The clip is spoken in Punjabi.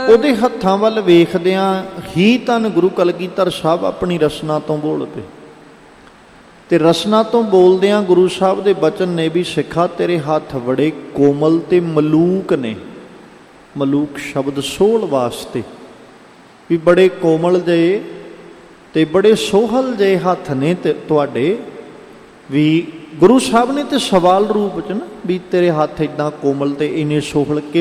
ਉਹਦੇ ਹੱਥਾਂ ਵੱਲ ਵੇਖਦਿਆਂ ਹੀ ਧੰਨ ਗੁਰੂ ਕਲਗੀਧਰ ਸਾਹਿਬ ਆਪਣੀ ਰਸਨਾ ਤੋਂ ਬੋਲ ਪਏ। ਤੇ ਰਸਨਾ ਤੋਂ ਬੋਲਦਿਆਂ ਗੁਰੂ ਸਾਹਿਬ ਦੇ ਬਚਨ ਨੇ ਵੀ ਸਿੱਖਾ ਤੇਰੇ ਹੱਥ ਬੜੇ ਕੋਮਲ ਤੇ ਮਲੂਕ ਨੇ। ਮਲੂਕ ਸ਼ਬਦ ਸੋਹਲ ਵਾਸਤੇ ਵੀ ਬੜੇ ਕੋਮਲ ਜਿਹੇ ਤੇ ਬੜੇ ਸੋਹਲ ਜਿਹੇ ਹੱਥ ਨੇ ਤੇ ਤੁਹਾਡੇ। ਵੀ ਗੁਰੂ ਸਾਹਿਬ ਨੇ ਤੇ ਸਵਾਲ ਰੂਪ 'ਚ ਨਾ ਵੀ ਤੇਰੇ ਹੱਥ ਇੱਦਾਂ ਕੋਮਲ ਤੇ ਇੰਨੇ ਸੋਹਲ